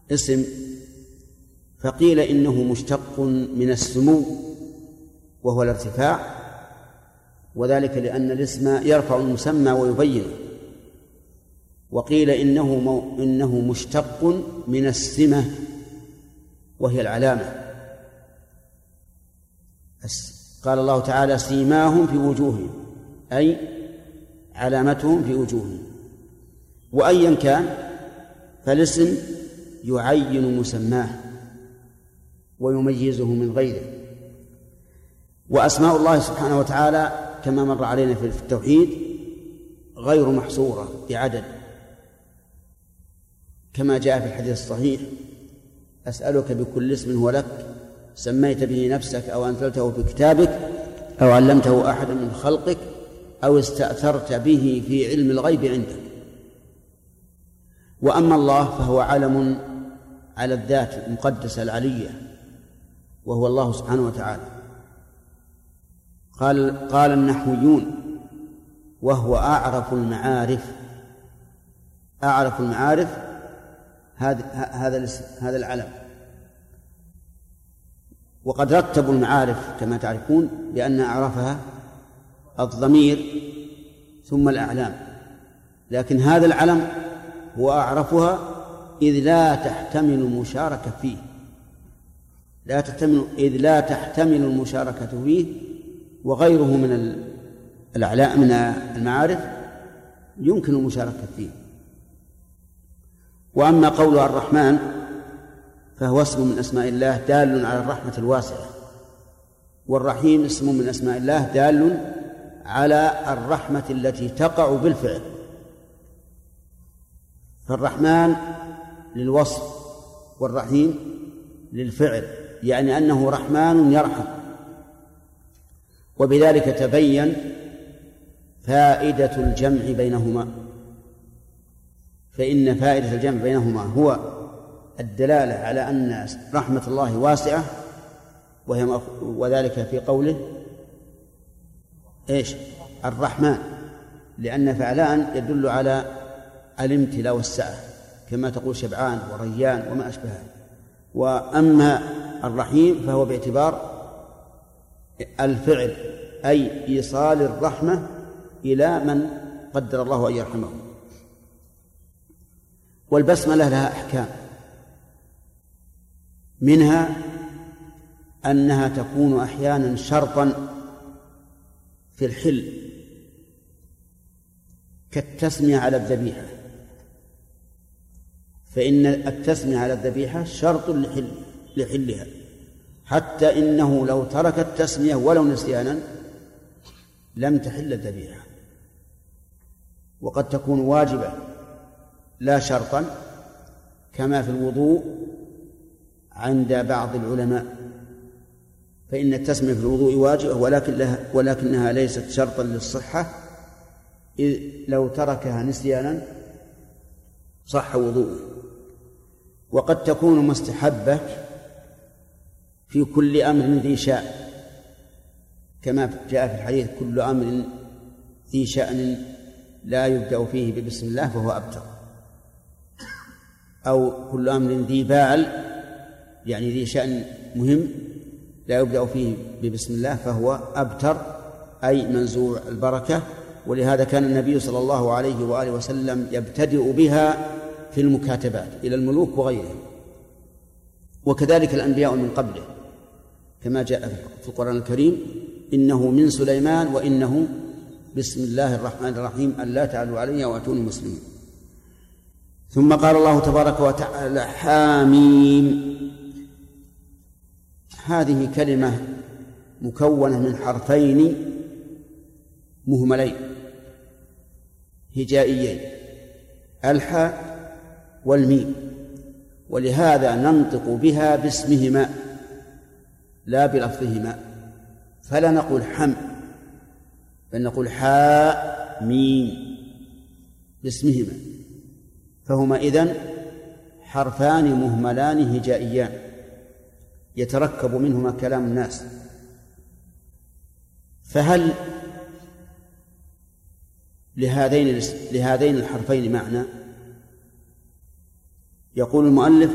اسم، فقيل إنه مشتق من السمو وهو الارتفاع، وذلك لأن الاسم يرفع المسمى ويبينه. وقيل إنه مشتق من السمة وهي العلامة. قال الله تعالى سيماهم في وجوههم، أي علامتهم في وجوههم. وأيا كان فالاسم يعين مسماه ويميزه من غيره. وأسماء الله سبحانه وتعالى كما مر علينا في التوحيد غير محصورة بعدد، كما جاء في الحديث الصحيح: أسألك بكل اسم هو لك سميت به نفسك أو أنزلته في كتابك أو علمته أحدا من خلقك أو استأثرت به في علم الغيب عندك. وأما الله فهو علم على الذات المقدسة العلية، وهو الله سبحانه وتعالى. قال النحويون: وهو أعرف المعارف. أعرف المعارف هذا العلم. وقد رتبوا المعارف كما تعرفون بأن أعرفها الضمير ثم الأعلام، لكن هذا العلم هو أعرفها إذ لا تحتمل المشاركة فيه، إذ لا تحتمل المشاركة فيه، وغيره من المعارف يمكن المشاركة فيه. وأما قولها الرحمن فهو اسم من أسماء الله دال على الرحمة الواسعة، والرحيم اسم من أسماء الله دال على الرحمة التي تقع بالفعل. فالرحمن للوصف والرحيم للفعل، يعني أنه رحمن يرحم. وبذلك تبين فائدة الجمع بينهما، فإن فائدة الجمع بينهما هو الدلالة على أن رحمة الله واسعة، وذلك في قوله إيش؟ الرحمن، لأن فعلان يدل على الامتلاء والسعة كما تقول شبعان وريان وما أشبهه. وأما الرحيم فهو باعتبار الفعل، أي إيصال الرحمة إلى من قدر الله أن يرحمه. والبسملة لها أحكام، منها أنها تكون أحيانا شرطا في الحل كالتسمية على الذبيحة، فإن التسمية على الذبيحة شرط لحلها، حتى إنه لو ترك التسمية ولو نسيانا لم تحل الذبيحة. وقد تكون واجبة لا شرطا، كما في الوضوء عند بعض العلماء، فإن التسمية في الوضوء واجبة ولكنها ليست شرطا للصحة، إذ لو تركها نسيانا صح وضوءه. وقد تكون مستحبة في كل أمر ذي شأن، كما جاء في الحديث: كل أمر ذي شأن لا يبدأ فيه ببسم الله فهو أبتر، أو كل أمر ذي باعل، يعني ذي شأن مهم لا يبدأ فيه ببسم الله فهو أبتر، أي منزوع البركة. ولهذا كان النبي صلى الله عليه وآله وسلم يبتدئ بها في المكاتبات إلى الملوك وغيرهم، وكذلك الأنبياء من قبله، كما جاء في القرآن الكريم: إنه من سليمان وإنه بسم الله الرحمن الرحيم ألا تعلوا علي وأتوني مسلمين. ثم قال الله تبارك وتعالى: حاميم. هذه كلمة مكونة من حرفين مهملين هجائيين، الحاء والميم، ولهذا ننطق بها باسمهما لا بلفظهما، فلا نقول حم بل نقول حاء ميم باسمهما، فهما إذن حرفان مهملان هجائيان يتركب منهما كلام الناس. فهل لهذين الحرفين معنى؟ يقول المؤلف: